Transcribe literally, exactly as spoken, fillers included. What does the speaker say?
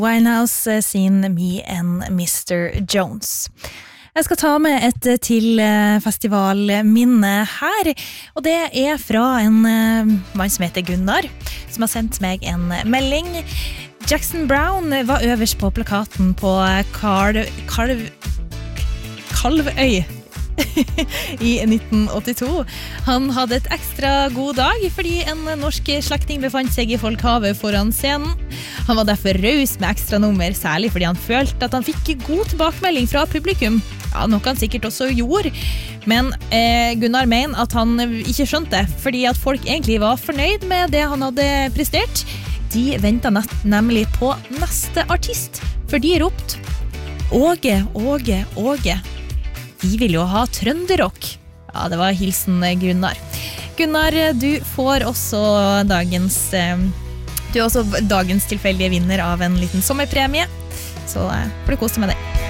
Winehouse sin Me and mister Jones. Jeg skal ta med et til festivalminne her, og det er fra en mann som heter Gunnar, som har sendt meg en melding. Jackson Browne var øverst på plakaten på Kalv, Kalv, Kalvøy i nitten åttito. Han hadde et ekstra god dag fordi en norsk slekting befant seg i Folkhavet foran scenen. Han var derfor raus med ekstra nummer, særlig fordi han følte at han fikk god tilbakemelding fra publikum. Ja, noe han sikkert også gjorde, men eh, Gunnar mener at han ikke skjønte det, fordi at folk egentlig var fornøyd med det han hadde prestert. De ventet nett, nemlig på neste artist, for de ropte Åge, Åge, Åge. De vil jo ha trønderrock. Ja, det var hilsen Gunnar. Gunnar, du får også dagens, du er også dagens tilfeldige vinner av en liten sommerpremie, så får du kose med det.